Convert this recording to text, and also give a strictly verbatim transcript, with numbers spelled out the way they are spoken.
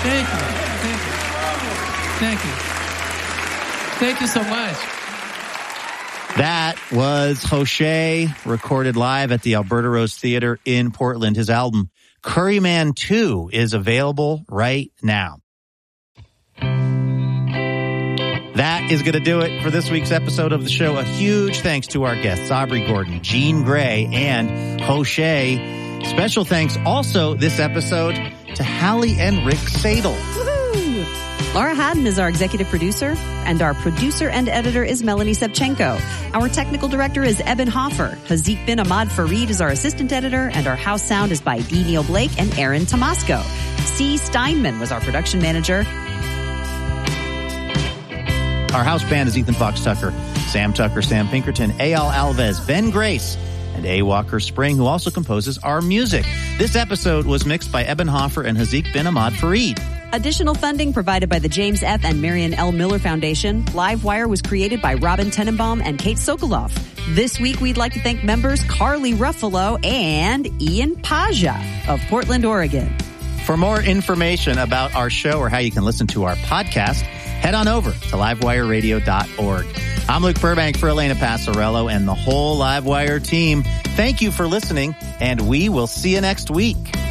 Thank you. Thank you. Thank you. Thank you so much. That was José, recorded live at the Alberta Rose Theatre in Portland. His album, Curryman two, is available right now. That is going to do it for this week's episode of the show. A huge thanks to our guests, Aubrey Gordon, Jean Grey, and José. Special thanks also this episode to Hallie and Rick Sadel. Woohoo! Laura Haddon is our executive producer, and our producer and editor is Melanie Sevchenko. Our technical director is Eben Hoffer. Hazik bin Ahmad Farid is our assistant editor, and our house sound is by D. Neil Blake and Aaron Tomasco. C. Steinman was our production manager. Our house band is Ethan Fox Tucker, Sam Tucker, Sam Pinkerton, Eyal Alves, Ben Grace, and A. Walker Spring, who also composes our music. This episode was mixed by Eben Hoffer and Hazik bin Ahmad Farid. Additional funding provided by the James F. and Marion L. Miller Foundation. Livewire was created by Robin Tenenbaum and Kate Sokoloff. This week, we'd like to thank members Carly Ruffalo and Ian Paja of Portland, Oregon. For more information about our show or how you can listen to our podcast, head on over to livewire radio dot org. I'm Luke Burbank for Elena Passarello and the whole Livewire team. Thank you for listening, and we will see you next week.